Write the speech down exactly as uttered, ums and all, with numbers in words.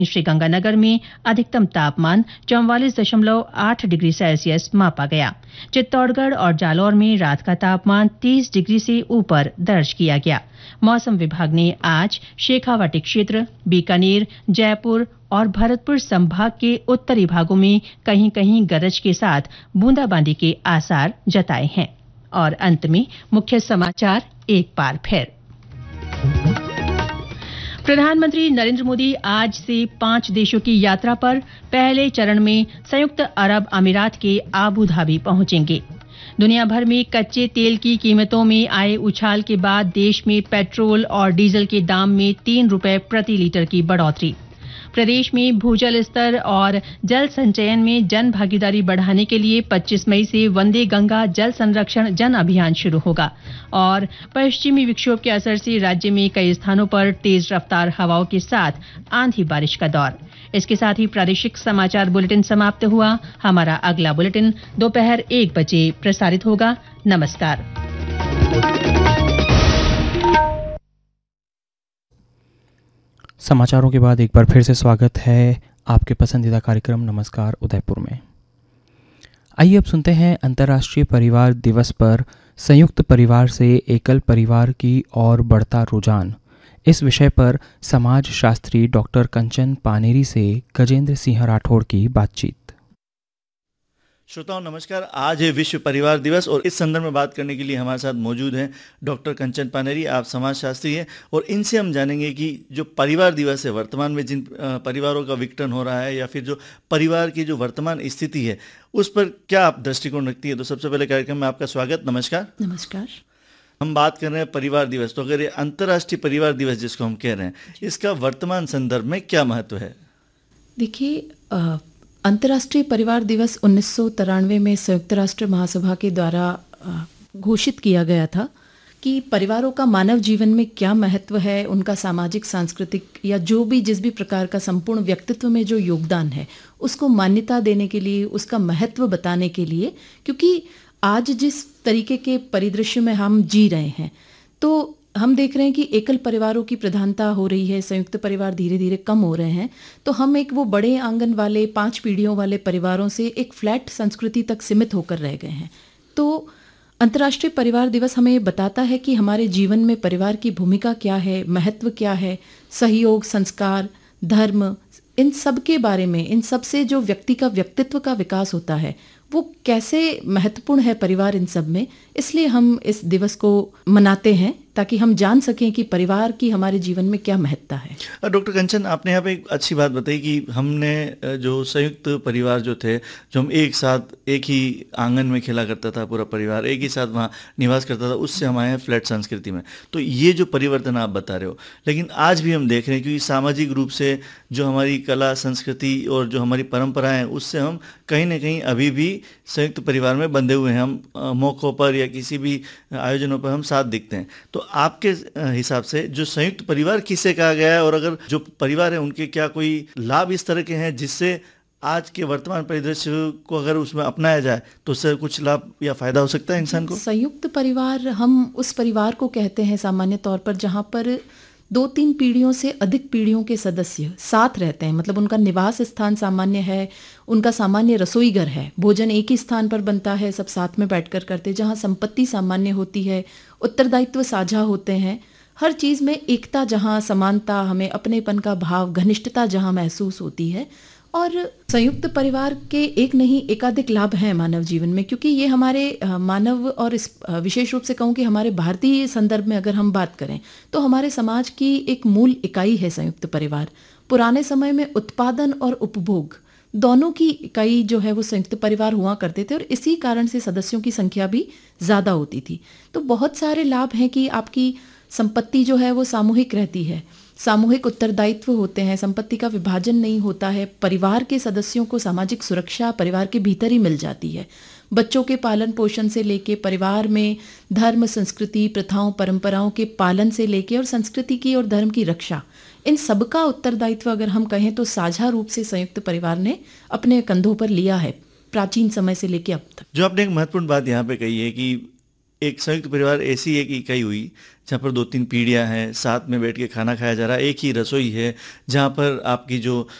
श्रीगंगानगर में अधिकतम तापमान चौवालीस दशमलव आठ डिग्री सेल्सियस मापा गया। चित्तौड़गढ़ और जालौर में रात का तापमान तीस डिग्री से ऊपर दर्ज किया गया। मौसम विभाग ने आज शेखावाटी क्षेत्र, बीकानेर, जयपुर और भरतपुर संभाग के उत्तरी भागों में कहीं कहीं गरज के साथ बूंदाबांदी के आसार जताए हैं। और अंत में मुख्य समाचार एक बार फिर। प्रधानमंत्री नरेंद्र मोदी आज से पांच देशों की यात्रा पर पहले चरण में संयुक्त अरब अमीरात के आबू धाबी पहुंचेंगे। दुनिया भर में कच्चे तेल की कीमतों में आए उछाल के बाद देश में पेट्रोल और डीजल के दाम में तीन रुपए प्रति लीटर की बढ़ोतरी। प्रदेश में भूजल स्तर और जल संचयन में जन भागीदारी बढ़ाने के लिए पच्चीस मई से वंदे गंगा जल संरक्षण जन अभियान शुरू होगा। और पश्चिमी विक्षोभ के असर से राज्य में कई स्थानों पर तेज रफ्तार हवाओं के साथ आंधी बारिश का दौर। इसके साथ ही प्रादेशिक समाचार बुलेटिन समाप्त हुआ। हमारा अगला बुलेटिन दोपहर एक बजे प्रसारित होगा। नमस्कार। समाचारों के बाद एक बार फिर से स्वागत है आपके पसंदीदा कार्यक्रम नमस्कार उदयपुर में। आइए अब सुनते हैं अंतर्राष्ट्रीय परिवार दिवस पर संयुक्त परिवार से एकल परिवार की ओर बढ़ता रुझान, इस विषय पर समाज शास्त्री डॉक्टर कंचन पानेरी से गजेंद्र सिंह राठौड़ की बातचीत। श्रोताओं नमस्कार। आज है विश्व परिवार दिवस और इस संदर्भ में बात करने के लिए हमारे साथ मौजूद हैं डॉक्टर कंचन पानेरी। आप समाजशास्त्री हैं और इनसे हम जानेंगे कि जो परिवार दिवस है, वर्तमान में जिन परिवारों का विघटन हो रहा है या फिर जो परिवार की जो वर्तमान स्थिति है उस पर क्या आप दृष्टिकोण रखती है। तो सबसे पहले कार्यक्रम में आपका स्वागत। नमस्कार। नमस्कार। हम बात कर रहे हैं परिवार दिवस, तो अगर ये अंतर्राष्ट्रीय परिवार दिवस जिसको हम कह रहे हैं, इसका वर्तमान संदर्भ में क्या महत्व है? देखिए, अंतर्राष्ट्रीय परिवार दिवस उन्नीस सौ तिरानवे में संयुक्त राष्ट्र महासभा के द्वारा घोषित किया गया था कि परिवारों का मानव जीवन में क्या महत्व है, उनका सामाजिक, सांस्कृतिक या जो भी जिस भी प्रकार का संपूर्ण व्यक्तित्व में जो योगदान है उसको मान्यता देने के लिए, उसका महत्व बताने के लिए। क्योंकि आज जिस तरीके के परिदृश्य में हम जी रहे हैं तो हम देख रहे हैं कि एकल परिवारों की प्रधानता हो रही है, संयुक्त परिवार धीरे धीरे कम हो रहे हैं। तो हम एक वो बड़े आंगन वाले पांच पीढ़ियों वाले परिवारों से एक फ्लैट संस्कृति तक सीमित होकर रह गए हैं। तो अंतर्राष्ट्रीय परिवार दिवस हमें बताता है कि हमारे जीवन में परिवार की भूमिका क्या है, महत्व क्या है, सहयोग, संस्कार, धर्म, इन सब के बारे में, इन सब से जो व्यक्ति का व्यक्तित्व का विकास होता है वो कैसे महत्वपूर्ण है परिवार इन सब में। इसलिए हम इस दिवस को मनाते हैं ताकि हम जान सकें कि परिवार की हमारे जीवन में क्या महत्ता है। डॉक्टर कंचन, आपने यहाँ पे एक अच्छी बात बताई कि हमने जो संयुक्त परिवार जो थे, जो हम एक साथ एक ही आंगन में खेला करता था, पूरा परिवार एक ही साथ वहाँ निवास करता था, उससे हम आए हैं फ्लैट संस्कृति में। तो ये जो परिवर्तन आप बता रहे हो, लेकिन आज भी हम देख रहे हैं क्योंकि सामाजिक रूप से जो हमारी कला, संस्कृति और जो हमारी परंपराएं हैं उससे हम कहीं ना कहीं अभी भी संयुक्त परिवार में बंधे हुए हैं। हम मौक़ों पर या किसी भी आयोजनों पर हम साथ दिखते हैं। तो आपके हिसाब से जो संयुक्त परिवार किसे कहा गया है और अगर जो परिवार है उनके क्या कोई लाभ इस तरह के हैं जिससे आज के वर्तमान परिदृश्य को अगर उसमें अपनाया जाए तो उससे कुछ लाभ या फायदा हो सकता है इंसान को? संयुक्त परिवार हम उस परिवार को कहते हैं सामान्य तौर पर जहाँ पर दो तीन पीढ़ियों से अधिक पीढ़ियों के सदस्य साथ रहते हैं। मतलब उनका निवास स्थान सामान्य है, उनका सामान्य रसोई घर है, भोजन एक ही स्थान पर बनता है, सब साथ में बैठकर करते, जहाँ संपत्ति सामान्य होती है, उत्तरदायित्व साझा होते हैं, हर चीज़ में एकता, जहाँ समानता, हमें अपनेपन का भाव, घनिष्ठता जहाँ महसूस होती है। और संयुक्त परिवार के एक नहीं एकाधिक लाभ हैं मानव जीवन में, क्योंकि ये हमारे मानव और इस विशेष रूप से कहूँ कि हमारे भारतीय संदर्भ में अगर हम बात करें तो हमारे समाज की एक मूल इकाई है संयुक्त परिवार। पुराने समय में उत्पादन और उपभोग दोनों की इकाई जो है वो संयुक्त परिवार हुआ करते थे और इसी कारण से सदस्यों की संख्या भी ज़्यादा होती थी। तो बहुत सारे लाभ हैं कि आपकी संपत्ति जो है वो सामूहिक रहती है, सामूहिक उत्तरदायित्व होते हैं, संपत्ति का विभाजन नहीं होता है, परिवार के सदस्यों को सामाजिक सुरक्षा परिवार के भीतर ही मिल जाती है। बच्चों के पालन पोषण से लेके परिवार में धर्म, संस्कृति, प्रथाओं, परंपराओं के पालन से लेके और संस्कृति की और धर्म की रक्षा, इन सबका उत्तरदायित्व अगर हम कहें तो साझा रूप से संयुक्त परिवार ने अपने कंधों पर लिया है प्राचीन समय से लेके अब तक। जो आपने एक महत्वपूर्ण बात यहाँ पे कही है कि एक संयुक्त परिवार ऐसी एक इकाई हुई जहाँ पर दो तीन पीढ़ियाँ हैं, साथ में बैठ के खाना खाया जा रहा है, एक ही रसोई है, जहाँ पर आपकी जो